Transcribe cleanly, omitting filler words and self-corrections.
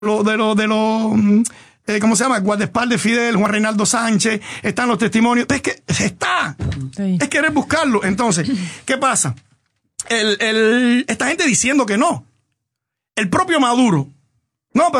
¿cómo se llama? Guardaespaldas de Fidel, Juan Reinaldo Sánchez, están los testimonios. Es que está. Sí. Es querer buscarlo. Entonces, ¿qué pasa? Esta gente diciendo que no. El propio Maduro